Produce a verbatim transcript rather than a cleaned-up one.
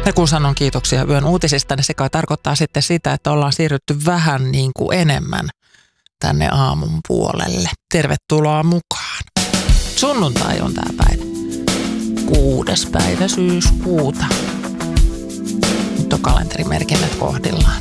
Ja kun sanon kiitoksia yön uutisista, niin se kai tarkoittaa sitten sitä, että ollaan siirrytty vähän niin kuin enemmän tänne aamun puolelle. Tervetuloa mukaan. Sunnuntai on tää päivä. Kuudes päivä syyskuuta. Nyt on kalenterimerkinnät kohdillaan.